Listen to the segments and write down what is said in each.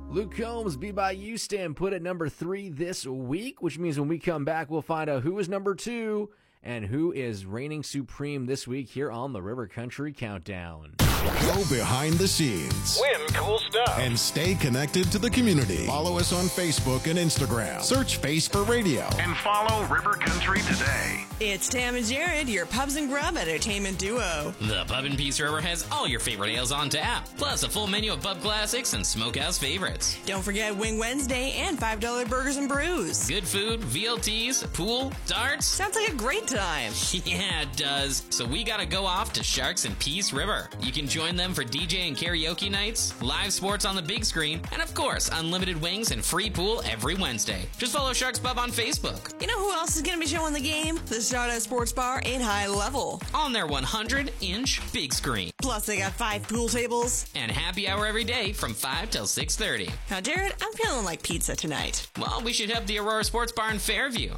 Luke Combs, Be By You Stand put at number 3 this week, which means when we come back, we'll find out who is number 2 and who is reigning supreme this week here on the River Country Countdown. Go behind the scenes. Win cool stuff. And stay connected to the community. Follow us on Facebook and Instagram. Search Face for Radio. And follow River Country today. It's Tam and Jared, your Pubs and Grub entertainment duo. The Pub in Peace River has all your favorite ales on tap, plus a full menu of pub classics and smokehouse favorites. Don't forget Wing Wednesday and $5 burgers and brews. Good food, VLTs, pool, darts. Sounds like a great time. Yeah, it does. So we gotta go off to Sharks in Peace River. You can join them for DJ and karaoke nights, live sports on the big screen, and of course, unlimited wings and free pool every Wednesday. Just follow Sharks Pub on Facebook. You know who else is going to be showing the game? The Stardust Sports Bar in High Level. On their 100-inch big screen. Plus, they got 5 pool tables. And happy hour every day from 5 till 6:30. Now, Jared, I'm feeling like pizza tonight. Well, we should hit up the Aurora Sports Bar in Fairview,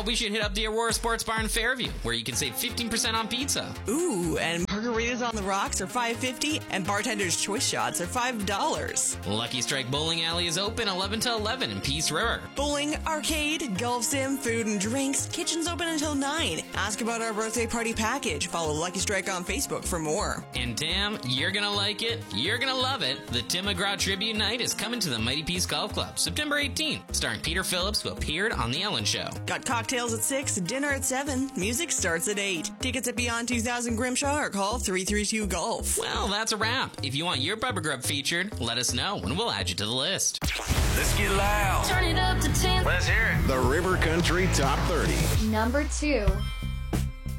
where you can save 15% on pizza. Ooh, and margaritas on the rocks are $5.50, and bartender's choice shots are $5. Lucky Strike Bowling Alley is open 11 till 11 in Peace River. Bowling, arcade, golf sim, food and drinks. Kitchen's open until 9. Ask about our birthday party package. Follow Lucky Strike on Facebook for more. And Tam, you're gonna like it. You're gonna love it. The Tim McGraw Tribute Night is coming to the Mighty Peace Golf Club, September 18th, starring Peter Phillips, who appeared on The Ellen Show. Got cocktails at 6, dinner at 7. Music starts at 8. Tickets at Beyond 2000 Grimshaw or call 332-GOLF. Well, that's a wrap. If you want your Pub or Grub featured, let us know and we'll add you to the list. Let's get loud. Turn it up to 10. Let's hear it. The River Country Top 30. Number 2.